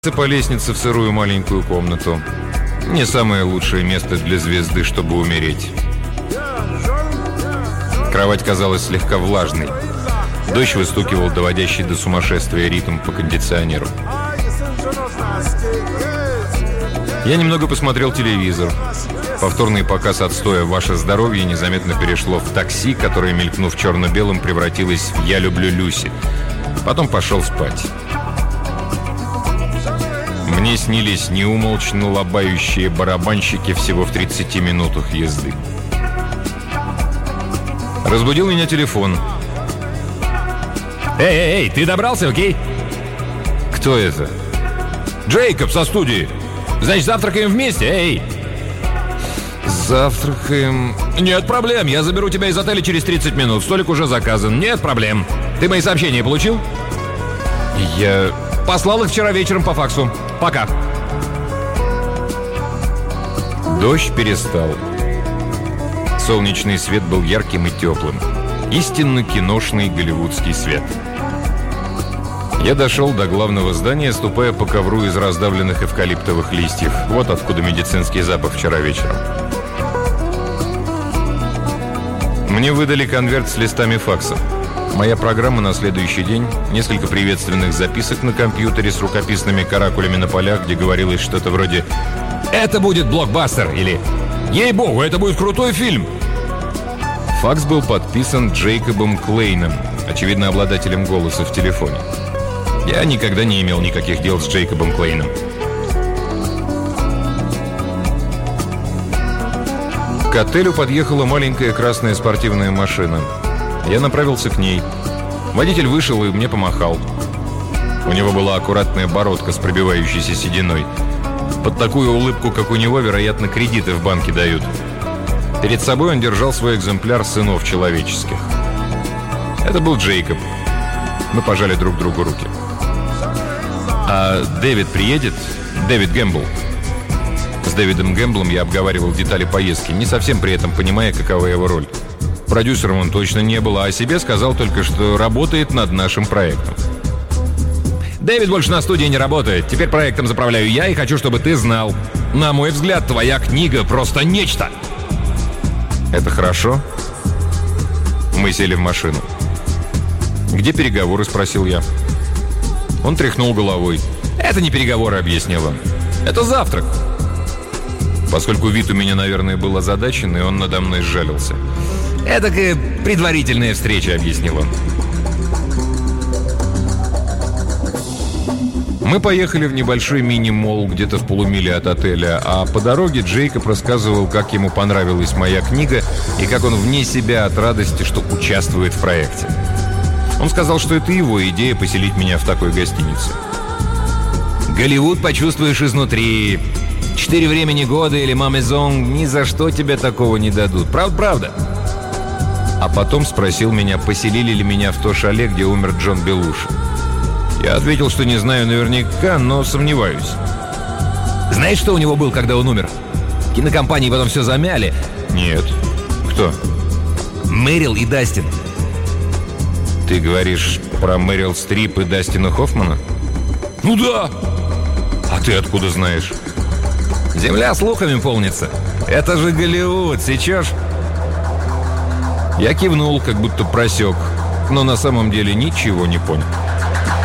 По лестнице в сырую маленькую комнату. Не самое лучшее место для звезды, чтобы умереть. Кровать казалась слегка влажной. Дождь выстукивал доводящий до сумасшествия ритм по кондиционеру. Я немного посмотрел телевизор. Повторный показ отстоя «Ваше здоровье» незаметно перешло в «Такси», которое, мелькнув черно-белым, превратилось в «Я люблю Люси». Потом пошел спать. Мне снились неумолчно лобающие барабанщики всего в 30 минутах езды. Разбудил меня телефон. Эй, ты добрался, окей? Кто это? Джейкоб со студии. Значит, завтракаем вместе, эй. Завтракаем... Нет проблем, я заберу тебя из отеля через 30 минут. Столик уже заказан, нет проблем. Ты мои сообщения получил? Я... Послал их вчера вечером по факсу. Пока. Дождь перестал. Солнечный свет был ярким и теплым. Истинно киношный голливудский свет. Я дошел до главного здания, ступая по ковру из раздавленных эвкалиптовых листьев. Вот откуда медицинский запах вчера вечером. Мне выдали конверт с листами факса. Моя программа на следующий день, несколько приветственных записок на компьютере с рукописными каракулями на полях, где говорилось что-то вроде «Это будет блокбастер» или «Ей-богу, это будет крутой фильм». Факс был подписан Джейкобом Клейном, очевидно, обладателем голоса в телефоне. Я никогда не имел никаких дел с Джейкобом Клейном. К отелю подъехала маленькая красная спортивная машина. Я направился к ней. Водитель вышел и мне помахал. У него была аккуратная бородка с пробивающейся сединой. Под такую улыбку, как у него, вероятно, кредиты в банке дают. Перед собой он держал свой экземпляр «Сынов человеческих». Это был Джейкоб. Мы пожали друг другу руки. «А Дэвид приедет? Дэвид Гэмбл?» С Дэвидом Гэмблом я обговаривал детали поездки, не совсем при этом понимая, какова его роль. Продюсером он точно не был, а о себе сказал только, что работает над нашим проектом. Дэвид больше на студии не работает. Теперь проектом заправляю я и хочу, чтобы ты знал. На мой взгляд, твоя книга просто нечто. Это хорошо? Мы сели в машину. «Где переговоры?» – спросил я. Он тряхнул головой. «Это не переговоры», – объяснил он. «Это завтрак». Поскольку вид у меня, наверное, был озадаченный, он надо мной сжалился. «Эдакая предварительная встреча», — объяснил он. Мы поехали в небольшой мини-молл где-то в полумиле от отеля, а по дороге Джейкоб рассказывал, как ему понравилась моя книга и как он вне себя от радости, что участвует в проекте. Он сказал, что это его идея поселить меня в такой гостинице. «Голливуд почувствуешь изнутри. 4 времени года или Мамезон ни за что тебе такого не дадут. Правда?» А потом спросил меня, поселили ли меня в то шале, где умер Джон Белуши. Я ответил, что не знаю наверняка, но сомневаюсь. «Знаешь, что у него был, когда он умер? Кинокомпании потом все замяли». «Нет. Кто?» «Мэрил и Дастин». «Ты говоришь про Мэрил Стрип и Дастина Хоффмана?» «Ну да!» «А ты откуда знаешь?» «Земля слухами полнится. Это же Голливуд, сечешь?» Я кивнул, как будто просек, но на самом деле ничего не понял.